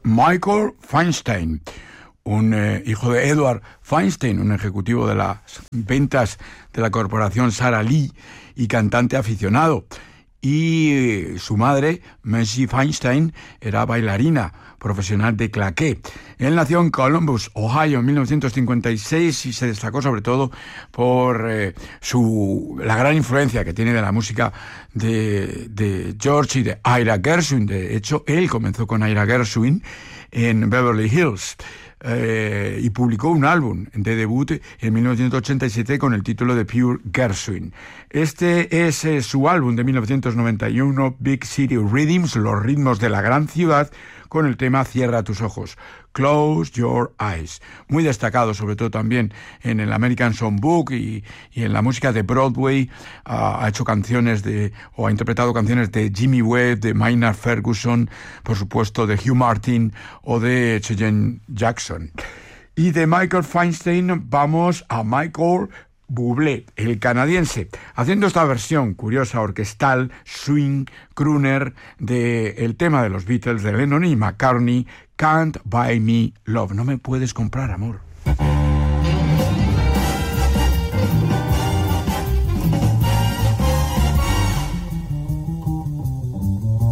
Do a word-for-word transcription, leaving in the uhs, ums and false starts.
Michael Feinstein, un eh, hijo de Edward Feinstein, un ejecutivo de las ventas de la corporación Sara Lee y cantante aficionado. Y eh, su madre, Mercy Feinstein, era bailarina profesional de claqué. Él nació en Columbus, Ohio, en mil novecientos cincuenta y seis y se destacó sobre todo por eh, su la gran influencia que tiene de la música de, de George y de Ira Gershwin. De hecho, él comenzó con Ira Gershwin en Beverly Hills. Eh, y publicó un álbum de debut en mil novecientos ochenta y siete con el título de Pure Gershwin. Este es eh, su álbum de mil novecientos noventa y uno, Big City Rhythms, los ritmos de la gran ciudad, con el tema Cierra tus ojos, Close Your Eyes. Muy destacado, sobre todo también en el American Songbook y, y en la música de Broadway. Uh, ha hecho canciones de, o ha interpretado canciones de Jimmy Webb, de Maynard Ferguson, por supuesto de Hugh Martin o de Cheyenne Jackson. Y de Michael Feinstein vamos a Michael Bublé, el canadiense, haciendo esta versión curiosa, orquestal, swing, crooner, del tema de los Beatles, de Lennon y McCartney, Can't Buy Me Love. No me puedes comprar amor.